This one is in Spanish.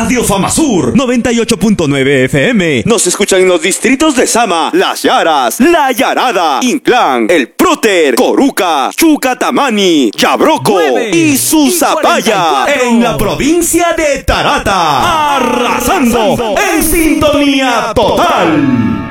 Radio Famasur 98.9 FM. Nos escuchan en los distritos de Sama, Las Yaras, La Yarada, Inclán, El Próter, Coruca, Chucatamani, Yabroco y Susapaya, en la provincia de Tarata, arrasando en sintonía total.